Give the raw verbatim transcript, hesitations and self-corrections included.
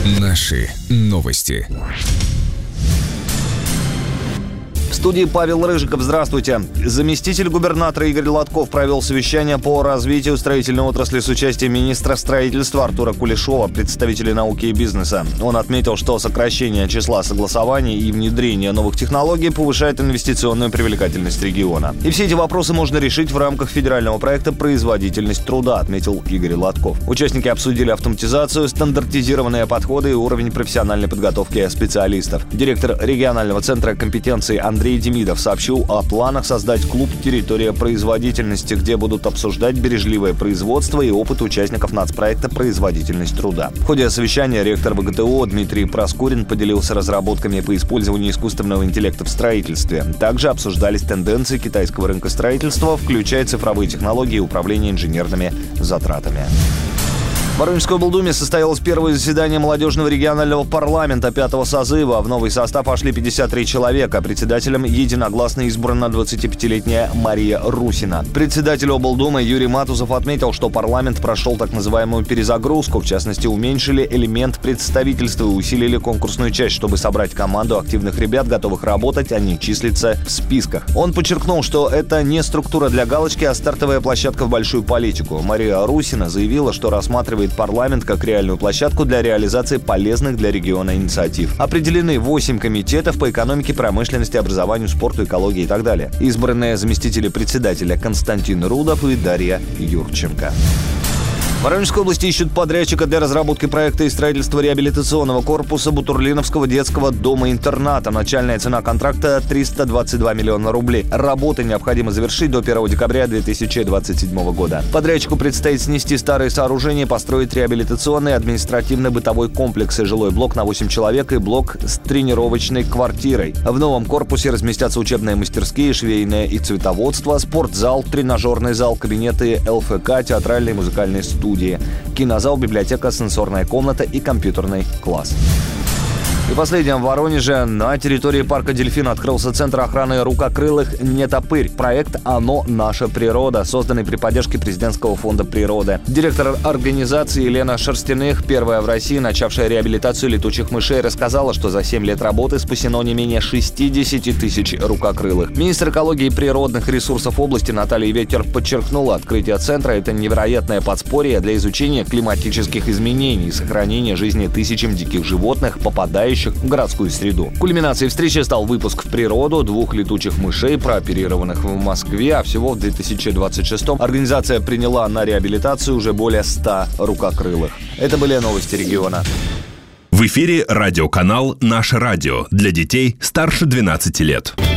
Наши новости. В студии Павел Рыжиков. Здравствуйте. Заместитель губернатора Игорь Лотков провел совещание по развитию строительной отрасли с участием министра строительства Артура Кулешова, представителей науки и бизнеса. Он отметил, что сокращение числа согласований и внедрение новых технологий повышает инвестиционную привлекательность региона. И все эти вопросы можно решить в рамках федерального проекта «Производительность труда», отметил Игорь Лотков. Участники обсудили автоматизацию, стандартизированные подходы и уровень профессиональной подготовки специалистов. Директор регионального центра компетенции Андрей Демидов сообщил о планах создать клуб «Территория производительности», где будут обсуждать бережливое производство и опыт участников нацпроекта «Производительность труда». В ходе совещания ректор ВГТО Дмитрий Проскурин поделился разработками по использованию искусственного интеллекта в строительстве. Также обсуждались тенденции китайского рынка строительства, включая цифровые технологии и управление инженерными затратами. В Воронежской облдуме состоялось первое заседание молодежного регионального парламента пятого созыва. В новый состав вошли пятьдесят три человека. Председателем единогласно избрана двадцатипятилетняя Мария Русина. Председатель облдумы Юрий Матузов отметил, что парламент прошел так называемую перезагрузку. В частности, уменьшили элемент представительства и усилили конкурсную часть, чтобы собрать команду активных ребят, готовых работать, а не числиться в списках. Он подчеркнул, что это не структура для галочки, а стартовая площадка в большую политику. Мария Русина заявила, что рассматривает парламент как реальную площадку для реализации полезных для региона инициатив. Определены восемь комитетов по экономике, промышленности, образованию, спорту, экологии и так далее. Избранные заместители председателя Константин Рудов и Дарья Юрченко. В Воронежской области ищут подрядчика для разработки проекта и строительства реабилитационного корпуса Бутурлиновского детского дома-интерната. Начальная цена контракта триста двадцать два миллиона рублей. Работы необходимо завершить до первого декабря две тысячи двадцать седьмого года. Подрядчику предстоит снести старые сооружения, построить реабилитационный, административно-бытовой комплексы, жилой блок на восемь человек и блок с тренировочной квартирой. В новом корпусе разместятся учебные мастерские, швейное и цветоводство, спортзал, тренажерный зал, кабинеты ЛФК, театральные и музыкальные студии. Кинозал, библиотека, сенсорная комната и компьютерный класс. И последнее. В Воронеже на территории парка «Дельфин» открылся Центр охраны рукокрылых «Нетопырь». Проект «Оно. Наша природа», созданный при поддержке Президентского фонда природы. Директор организации Елена Шерстяных, первая в России, начавшая реабилитацию летучих мышей, рассказала, что за семь лет работы спасено не менее шестьдесят тысяч рукокрылых. Министр экологии и природных ресурсов области Наталья Ветер подчеркнула, открытие центра – это невероятное подспорье для изучения климатических изменений и сохранения жизни тысячам диких животных, попадающих в городскую среду. Кульминацией встречи стал выпуск в природу двух летучих мышей, прооперированных в Москве, а всего в две тысячи двадцать шестом организация приняла на реабилитацию уже более ста рукокрылых. Это были новости региона. В эфире радиоканал «Наше радио» для детей старше двенадцати лет.